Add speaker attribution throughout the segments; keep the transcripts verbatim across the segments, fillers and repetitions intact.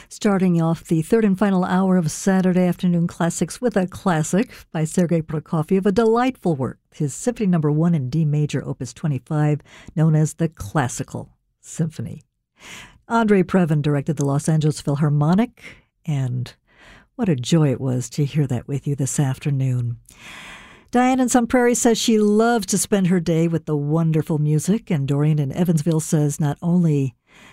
Speaker 1: Starting off the third and final hour of Saturday Afternoon Classics with a classic by Sergei Prokofiev, a delightful work, his Symphony Number One in D Major, Opus twenty-five, known as the Classical Symphony. Andre Previn directed the Los Angeles Philharmonic, and what a joy it was to hear that with you this afternoon. Diane in Sun Prairie says she loves to spend her day with the wonderful music, and Dorian in Evansville says not only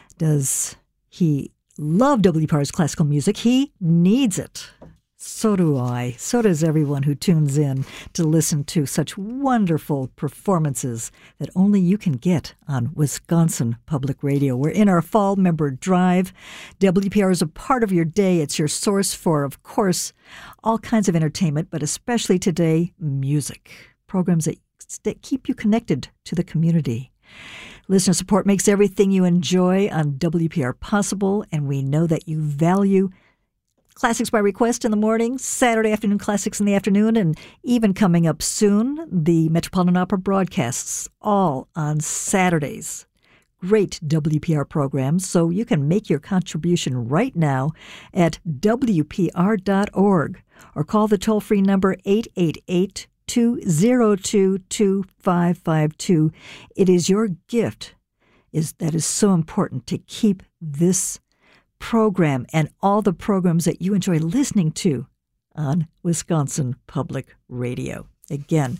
Speaker 1: does he love W P R's classical music, he needs it. So do I. So does everyone who tunes in to listen to such wonderful performances that only you can get on Wisconsin Public Radio. We're in our fall member drive. W P R is a part of your day. It's your source for, of course, all kinds of entertainment, but especially today, music. Programs that, that keep you connected to the community. Listener support makes everything you enjoy on W P R possible, and we know that you value Classics by Request in the morning, Saturday Afternoon Classics in the afternoon, and even coming up soon, the Metropolitan Opera broadcasts, all on Saturdays. Great W P R programs, so you can make your contribution right now at W P R dot org or call the toll-free number eight eight eight, two zero two, two five five two. It is your gift is that is so important to keep this program and all the programs that you enjoy listening to on Wisconsin Public Radio. Again,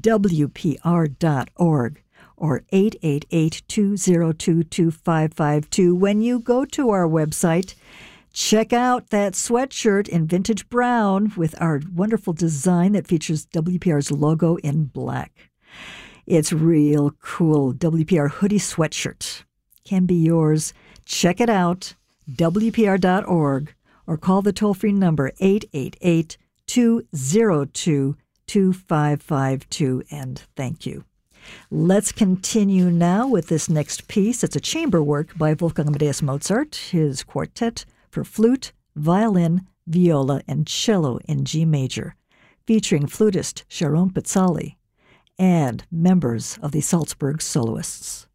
Speaker 1: W P R dot org or eight eight eight, two zero two, two five five two. When you go to our website, check out that sweatshirt in vintage brown with our wonderful design that features W P R's logo in black. It's real cool. W P R hoodie sweatshirt can be yours. Check it out. W P R dot org or call the toll-free number eight eight eight, two zero two, two five five two, and thank you. Let's continue now with this next piece. It's a chamber work by Wolfgang Amadeus Mozart, his quartet for flute, violin, viola, and cello in G major, featuring flutist Sharon Pizzali and members of the Salzburg Soloists.